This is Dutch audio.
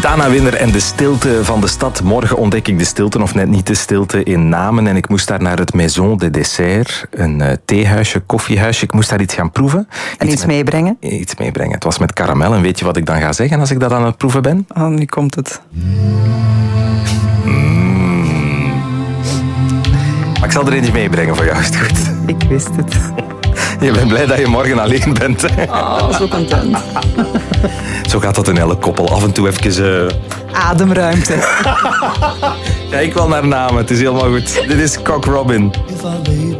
Dana-winner en de stilte van de stad. Morgen ontdek ik de stilte, of net niet de stilte, in Namen. En ik moest daar naar het Maison de Dessert. Een theehuisje, koffiehuisje. Ik moest daar iets gaan proeven. En iets meebrengen? Iets meebrengen. Het was met karamel. En weet je wat ik dan ga zeggen als ik dat aan het proeven ben? Oh, nu komt het. Maar ik zal er eentje meebrengen voor jou, is het goed? Ik wist het. Je bent blij dat je morgen alleen bent. Hè? Oh, zo content. Zo gaat dat in elke koppel. Af en toe even... Ademruimte. Ja, ik wil naar Namen. Het is helemaal goed. Dit is Cock Robin.